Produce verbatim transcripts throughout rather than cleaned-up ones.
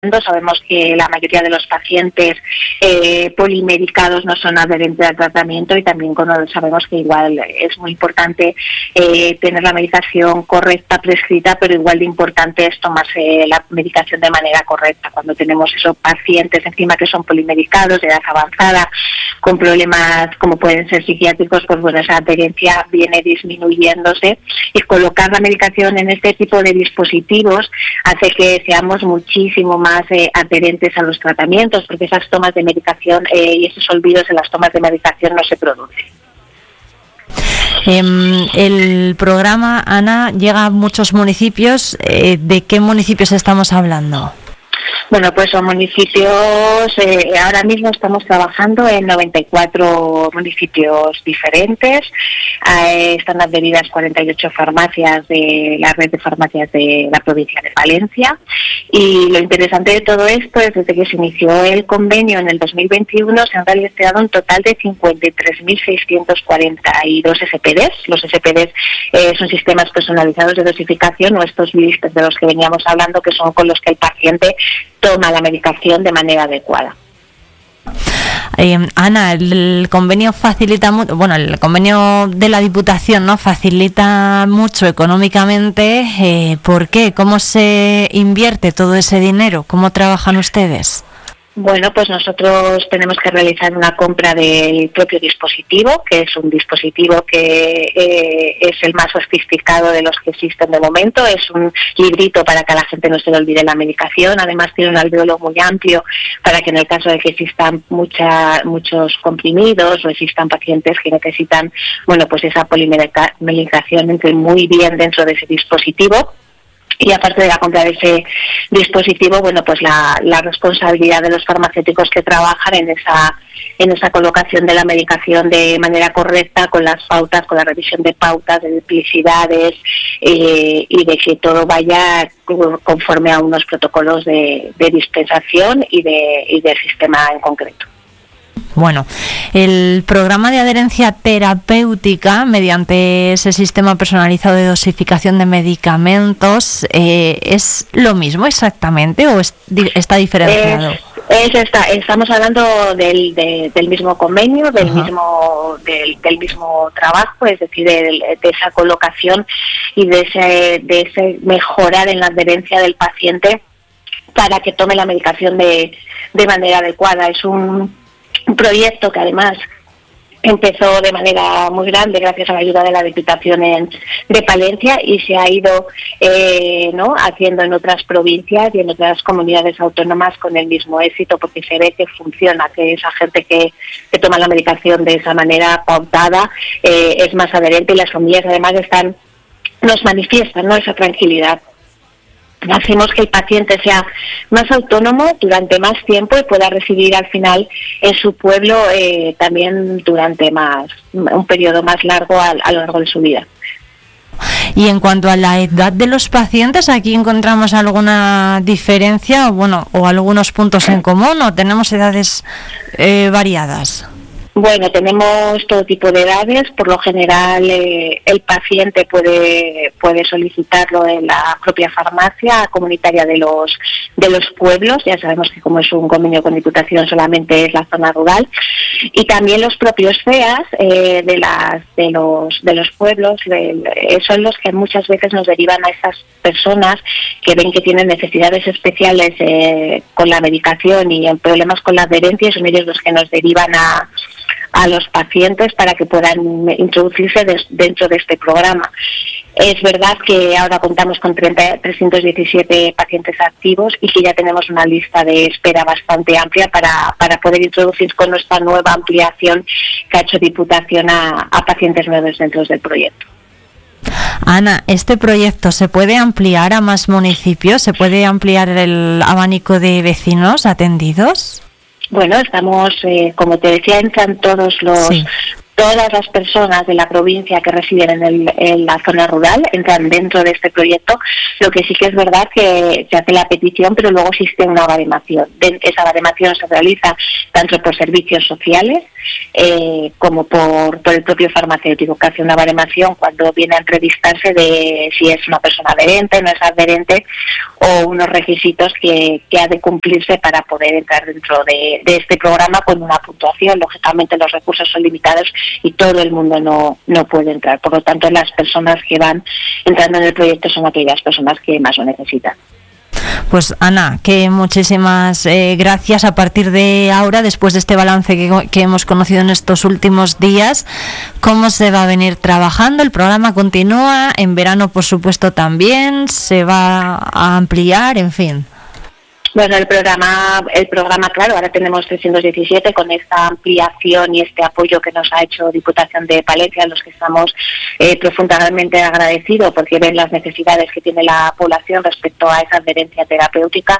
Sabemos que la mayoría de los pacientes eh, polimedicados no son adherentes al tratamiento y también sabemos que igual es muy importante eh, tener la medicación correcta prescrita, pero igual de importante es tomarse la medicación de manera correcta. Cuando tenemos esos pacientes encima que son polimedicados de edad avanzada, con problemas como pueden ser psiquiátricos, pues bueno, esa adherencia viene disminuyéndose, y colocar la medicación en este tipo de dispositivos hace que seamos muchísimo más más eh, adherentes a los tratamientos, porque esas tomas de medicación eh, y esos olvidos en las tomas de medicación no se producen. Eh, el programa, Ana, llega a muchos municipios. Eh, ¿De qué municipios estamos hablando? Bueno, pues son municipios, eh, ahora mismo estamos trabajando en noventa y cuatro municipios diferentes, eh, están adheridas cuarenta y ocho farmacias de la red de farmacias de la provincia de Valencia, y lo interesante de todo esto es desde que se inició el convenio en el dos mil veintiuno se han realizado un total de cincuenta y tres mil seiscientos cuarenta y dos S P Ds. Los S P Ds eh, son sistemas personalizados de dosificación, o estos listas de los que veníamos hablando, que son con los que el paciente toma la medicación de manera adecuada. Eh, Ana, el, el convenio facilita mucho, bueno, el convenio de la Diputación, ¿no?, facilita mucho económicamente. Eh, ¿Por qué? ¿Cómo se invierte todo ese dinero? ¿Cómo trabajan ustedes? Bueno, pues nosotros tenemos que realizar una compra del propio dispositivo, que es un dispositivo que eh, es el más sofisticado de los que existen de momento. Es un librito para que a la gente no se le olvide la medicación. Además tiene un alvéolo muy amplio para que en el caso de que existan mucha, muchos comprimidos o existan pacientes que necesitan, bueno, pues esa polimedicación entre muy bien dentro de ese dispositivo. Y aparte de la compra de ese dispositivo, bueno, pues la, la responsabilidad de los farmacéuticos que trabajan en esa en esa colocación de la medicación de manera correcta, con las pautas, con la revisión de pautas, de duplicidades, eh, y de que todo vaya conforme a unos protocolos de, de dispensación y de y del sistema en concreto. Bueno, el programa de adherencia terapéutica mediante ese sistema personalizado de dosificación de medicamentos, eh, ¿es lo mismo exactamente o es, está diferenciado? Es, es esta, estamos hablando del, de, del mismo convenio, del Ajá. mismo del, del mismo trabajo, es decir, de, de esa colocación y de ese, de ese mejorar en la adherencia del paciente para que tome la medicación de, de manera adecuada. Es un Un proyecto que además empezó de manera muy grande gracias a la ayuda de la Diputación en, de Palencia, y se ha ido eh, ¿no? haciendo en otras provincias y en otras comunidades autónomas con el mismo éxito, porque se ve que funciona, que esa gente que, que toma la medicación de esa manera pautada eh, es más adherente, y las familias además están nos manifiestan, ¿no?, esa tranquilidad. Hacemos que el paciente sea más autónomo durante más tiempo y pueda residir al final en su pueblo eh, también durante más un periodo más largo a, a lo largo de su vida. Y en cuanto a la edad de los pacientes, ¿aquí encontramos alguna diferencia o bueno o algunos puntos en común, o tenemos edades eh, variadas? Bueno, tenemos todo tipo de edades. Por lo general, eh, el paciente puede puede solicitarlo en la propia farmacia comunitaria de los de los pueblos. Ya sabemos que como es un convenio con Diputación, solamente es la zona rural. Y también los propios C E A S eh, de las de los de los pueblos eh, son los que muchas veces nos derivan a esas personas que ven que tienen necesidades especiales eh, con la medicación y en problemas con la adherencia, y son ellos los que nos derivan a a los pacientes para que puedan introducirse des, dentro de este programa. Es verdad que ahora contamos con trescientos diecisiete pacientes activos y que ya tenemos una lista de espera bastante amplia para, para poder introducir con nuestra nueva ampliación que ha hecho Diputación a, a pacientes nuevos dentro del proyecto. Ana, ¿este proyecto se puede ampliar a más municipios? ¿Se puede ampliar el abanico de vecinos atendidos? Bueno, estamos, eh, como te decía, entran todos los sí. todas las personas de la provincia que residen en, el, en la zona rural entran dentro de este proyecto. Lo que sí que es verdad que se hace la petición, pero luego existe una baremación. Esa baremación se realiza tanto por servicios sociales eh, como por, por el propio farmacéutico, que hace una baremación cuando viene a entrevistarse de si es una persona adherente, no es adherente, o unos requisitos que, que ha de cumplirse para poder entrar dentro de, de este programa con una puntuación. Lógicamente los recursos son limitados y todo el mundo no, no puede entrar. Por lo tanto, las personas que van entrando en el proyecto son aquellas personas que más lo necesitan. Pues Ana, que muchísimas eh, gracias. A partir de ahora, después de este balance que, que hemos conocido en estos últimos días, ¿cómo se va a venir trabajando? El programa continúa, en verano por supuesto también, se va a ampliar, en fin. Bueno, el programa, el programa, claro, ahora tenemos trescientos diecisiete con esta ampliación y este apoyo que nos ha hecho Diputación de Palencia, a los que estamos eh, profundamente agradecidos porque ven las necesidades que tiene la población respecto a esa adherencia terapéutica.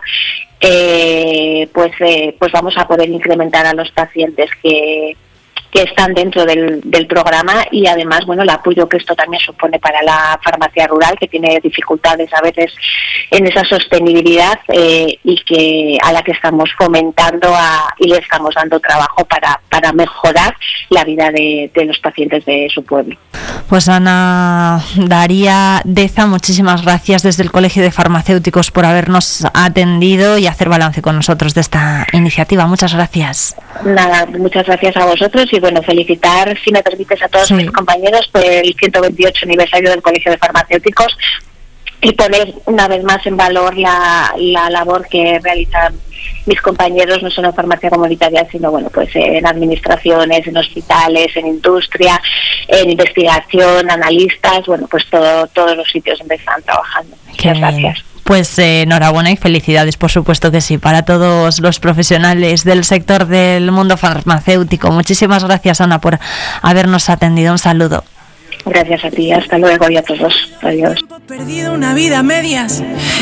Eh, pues, eh, pues vamos a poder incrementar a los pacientes que que están dentro del, del programa y además, bueno, el apoyo que esto también supone para la farmacia rural, que tiene dificultades a veces en esa sostenibilidad eh, y que a la que estamos fomentando a, y le estamos dando trabajo para, para mejorar la vida de, de los pacientes de su pueblo. Pues Ana Daría Deza, muchísimas gracias desde el Colegio de Farmacéuticos por habernos atendido y hacer balance con nosotros de esta iniciativa. Muchas gracias. Nada, muchas gracias a vosotros y bueno, felicitar, si me permites, a todos sí. mis compañeros por el ciento veintiocho aniversario del Colegio de Farmacéuticos y poner una vez más en valor la, la labor que realizan mis compañeros, no solo en farmacia comunitaria, sino bueno, pues en administraciones, en hospitales, en industria, en investigación, analistas, bueno, pues todo, todos los sitios donde están trabajando. Muchas gracias. Pues eh, enhorabuena y felicidades, por supuesto que sí, para todos los profesionales del sector del mundo farmacéutico. Muchísimas gracias, Ana, por habernos atendido. Un saludo. Gracias a ti, hasta luego y a todos. Adiós. Perdido una vida a medias.